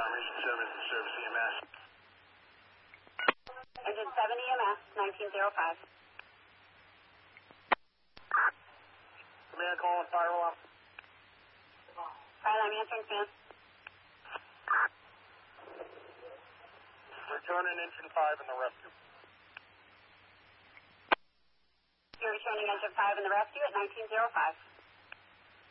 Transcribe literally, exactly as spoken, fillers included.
Region seven, service E M S. Engine seven E M S, nineteen oh five. Command calling fire alarm. Fire alarm answering, Sam. Returning engine five in the rescue. You're returning engine five in the rescue at nineteen oh five.